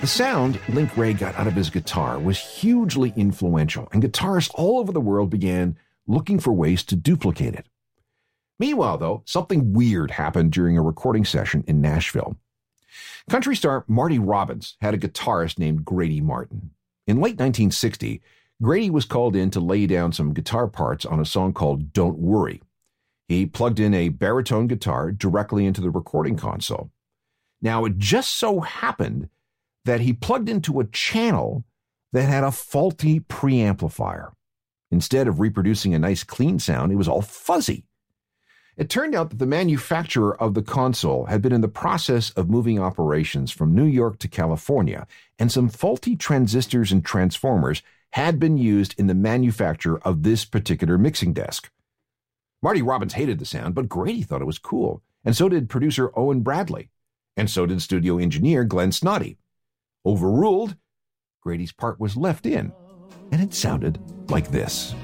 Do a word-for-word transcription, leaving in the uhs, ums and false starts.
The sound Link Wray got out of his guitar was hugely influential, and guitarists all over the world began looking for ways to duplicate it. Meanwhile, though, something weird happened during a recording session in Nashville. Country star Marty Robbins had a guitarist named Grady Martin. In late nineteen sixty, Grady was called in to lay down some guitar parts on a song called Don't Worry. He plugged in a baritone guitar directly into the recording console. Now, it just so happened that he plugged into a channel that had a faulty preamplifier. Instead of reproducing a nice clean sound, it was all fuzzy. It turned out that the manufacturer of the console had been in the process of moving operations from New York to California, and some faulty transistors and transformers had been used in the manufacture of this particular mixing desk. Marty Robbins hated the sound, but Grady thought it was cool, and so did producer Owen Bradley, and so did studio engineer Glenn Snoddy. Overruled, Grady's part was left in, and it sounded like this.